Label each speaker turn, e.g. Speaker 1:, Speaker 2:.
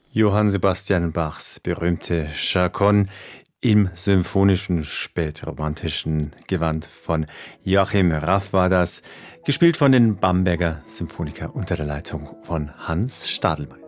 Speaker 1: Johann Sebastian Bachs berühmte Chaconne im symphonischen spätromantischen Gewand von Joachim Raff war das, gespielt von den Bamberger Symphoniker unter der Leitung von Hans Stadelmann.